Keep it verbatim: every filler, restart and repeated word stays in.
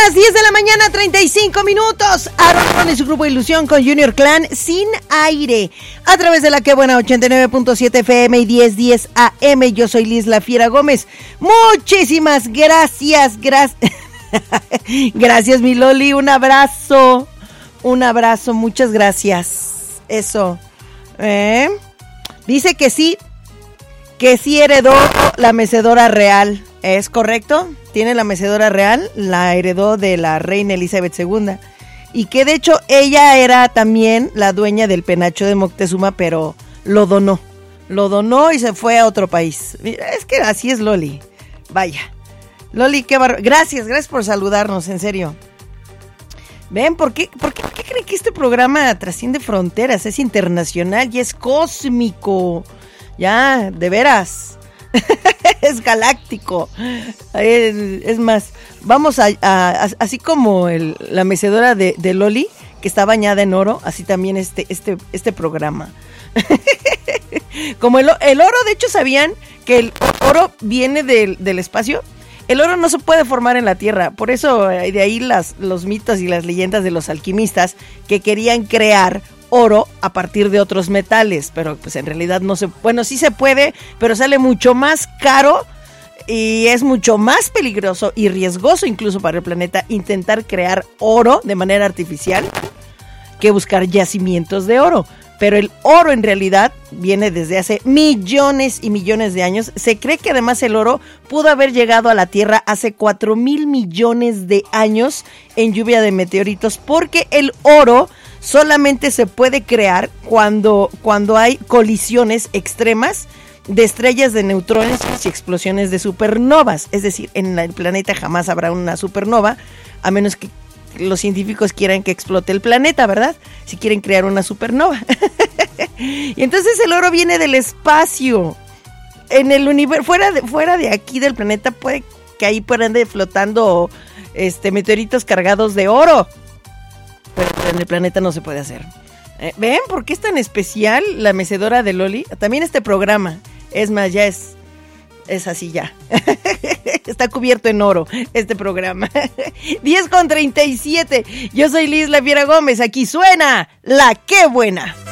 las diez de la mañana, treinta y cinco minutos. Aaron y su grupo Ilusión con Junior Clan, Sin Aire. A través de la Que Buena ochenta y nueve punto siete F M y diez diez A M. Yo soy Liz La Fiera Gómez. Muchísimas gracias, gracias. Gracias, mi Loli. Un abrazo. Un abrazo, muchas gracias. Eso. ¿Eh? Dice que sí, que sí heredó la mecedora real. ¿Es correcto? Tiene la mecedora real, la heredó de la reina Elizabeth segunda. Y que de hecho ella era también la dueña del penacho de Moctezuma, pero lo donó. Lo donó y se fue a otro país. Mira, es que así es Loli. Vaya. Loli, qué bar... Gracias, gracias por saludarnos, en serio. ¿Ven? ¿Por qué, por qué, por qué creen que este programa trasciende fronteras? Es internacional y es cósmico. Ya, de veras. Es galáctico. Es, es más, vamos a, a, a así como el, la mecedora de, de Loli, que está bañada en oro, así también este, este, este programa. Como el, el oro, de hecho, ¿sabían que el oro viene del, del espacio? El oro no se puede formar en la tierra, por eso de ahí las, los mitos y las leyendas de los alquimistas que querían crear oro a partir de otros metales, pero pues en realidad no se, bueno, sí se puede, pero sale mucho más caro y es mucho más peligroso y riesgoso incluso para el planeta intentar crear oro de manera artificial que buscar yacimientos de oro. Pero el oro en realidad viene desde hace millones y millones de años. Se cree que además el oro pudo haber llegado a la Tierra hace cuatro mil millones de años en lluvia de meteoritos, porque el oro solamente se puede crear cuando, cuando hay colisiones extremas de estrellas de neutrones y explosiones de supernovas. Es decir, en el planeta jamás habrá una supernova, a menos que los científicos quieran que explote el planeta, ¿verdad? Si quieren crear una supernova. Y entonces el oro viene del espacio. En el universo, fuera de, fuera de aquí del planeta, puede que ahí puedan ir flotando este, meteoritos cargados de oro. Pero en el planeta no se puede hacer. Eh, ¿Ven por qué es tan especial la mecedora de Loli? También este programa. Es más, ya es... Es así ya. Está cubierto en oro este programa. diez con treinta y siete. Yo soy Liz La Fiera Gómez. Aquí suena La Que Buena.